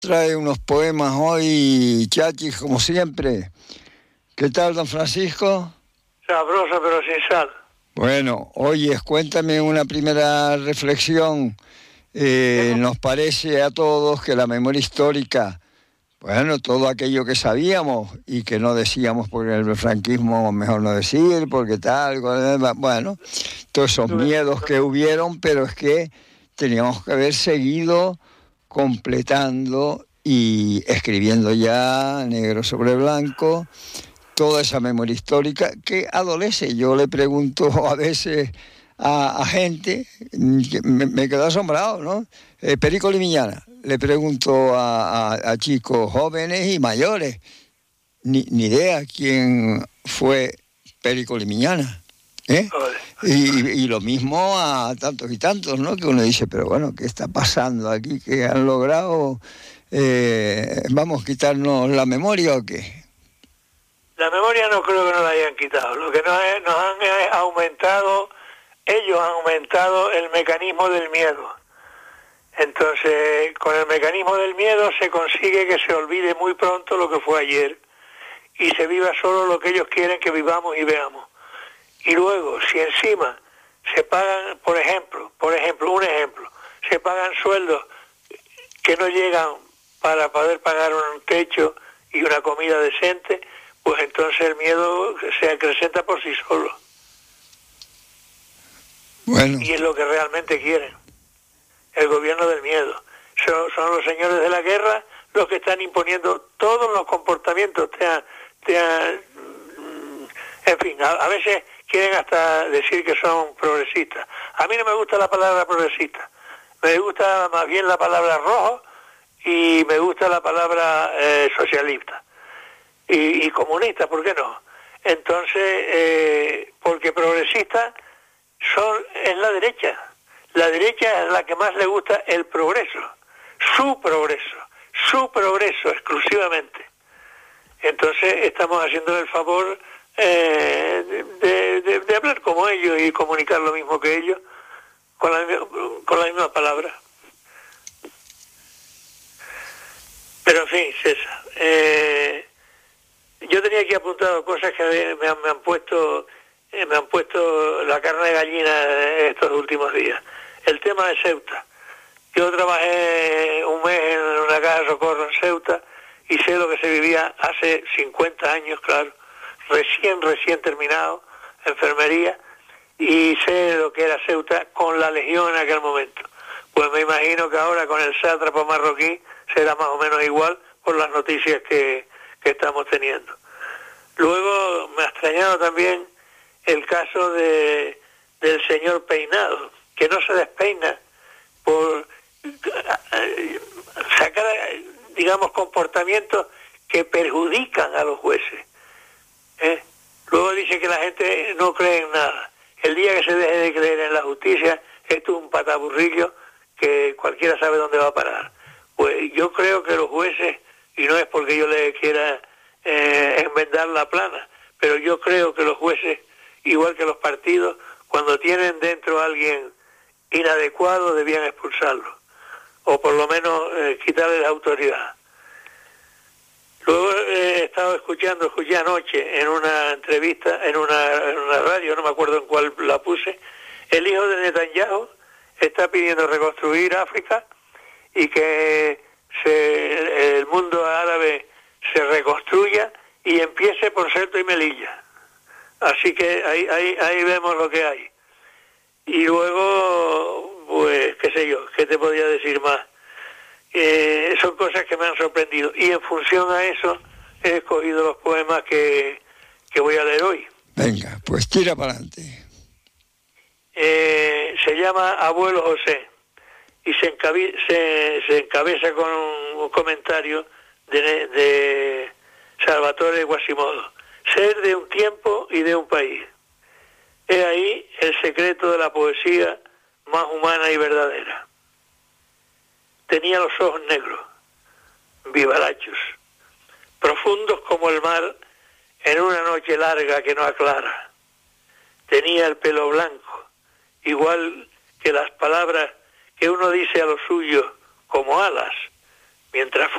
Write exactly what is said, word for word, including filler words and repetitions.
Trae unos poemas hoy, Chachi, como siempre. ¿Qué tal, don Francisco? Sabroso, pero sin sal. Bueno, oyes, cuéntame una primera reflexión. Eh, nos parece a todos que la memoria histórica, bueno, todo aquello que sabíamos y que no decíamos porque el franquismo mejor no decir, porque tal, bueno, todos esos miedos que hubieron, pero es que teníamos que haber seguido completando y escribiendo ya negro sobre blanco toda esa memoria histórica que adolece. Yo le pregunto a veces a, a gente, me, me quedo asombrado, ¿no? Eh, Perico Limiñana, le pregunto a, a, a chicos jóvenes y mayores, ni, ni idea quién fue Perico Limiñana. ¿Eh? Y, y lo mismo a tantos y tantos, ¿no? Que uno dice, pero bueno, ¿qué está pasando aquí? ¿Que han logrado, eh, vamos, quitarnos la memoria o qué? La memoria no creo que nos la hayan quitado. Lo que nos, nos han aumentado, ellos han aumentado el mecanismo del miedo. Entonces, con el mecanismo del miedo se consigue que se olvide muy pronto lo que fue ayer y se viva solo lo que ellos quieren que vivamos y veamos. Y luego, si encima se pagan, por ejemplo, por ejemplo, un ejemplo, se pagan sueldos que no llegan para poder pagar un techo y una comida decente, pues entonces el miedo se acrecenta por sí solo. Bueno. Y es lo que realmente quieren, el gobierno del miedo. Son, son los señores de la guerra los que están imponiendo todos los comportamientos, te han, te han, en fin, a, a veces quieren hasta decir que son progresistas. A mí no me gusta la palabra progresista, me gusta más bien la palabra rojo y me gusta la palabra eh, socialista y, y comunista, ¿por qué no? Entonces, eh, porque progresistas son es la derecha, la derecha es la que más le gusta el progreso, su progreso, su progreso exclusivamente. Entonces estamos haciéndole el favor Eh, de, de, de hablar como ellos y comunicar lo mismo que ellos con la, con la misma palabra. Pero en fin, César, eh, yo tenía aquí apuntado cosas que me han, me han puesto eh, me han puesto la carne de gallina estos últimos días. El tema de Ceuta. Yo trabajé un mes en una casa de socorro en Ceuta y sé lo que se vivía hace cincuenta años, claro, recién, recién terminado, enfermería, y sé lo que era Ceuta con la Legión en aquel momento. Pues me imagino que ahora con el sátrapa marroquí será más o menos igual por las noticias que, que estamos teniendo. Luego me ha extrañado también el caso de del señor Peinado, que no se despeina por sacar, digamos, comportamientos que perjudican a los jueces. ¿Eh? Luego dice que la gente no cree en nada. El día que se deje de creer en la justicia, esto es un pataburrillo que cualquiera sabe dónde va a parar. Pues yo creo que los jueces, y no es porque yo le quiera eh, enmendar la plana, pero yo creo que los jueces, igual que los partidos, cuando tienen dentro a alguien inadecuado, debían expulsarlo, o por lo menos eh, quitarle la autoridad. Luego he estado escuchando, escuché anoche en una entrevista, en una, en una radio, no me acuerdo en cuál la puse, el hijo de Netanyahu está pidiendo reconstruir África y que se, el mundo árabe se reconstruya y empiece por Ceuta y Melilla. Así que ahí, ahí, ahí vemos lo que hay. Y luego, pues, qué sé yo, ¿qué te podía decir más? Eh, son cosas que me han sorprendido y en función a eso he escogido los poemas que, que voy a leer hoy. Venga, pues tira para adelante. Eh, se llama Abuelo José y se, encabe, se, se encabeza con un, un comentario de, de Salvatore Quasimodo. Ser de un tiempo y de un país. He ahí el secreto de la poesía más humana y verdadera. Tenía los ojos negros, vivarachos, profundos como el mar en una noche larga que no aclara. Tenía el pelo blanco, igual que las palabras que uno dice a los suyos como alas, mientras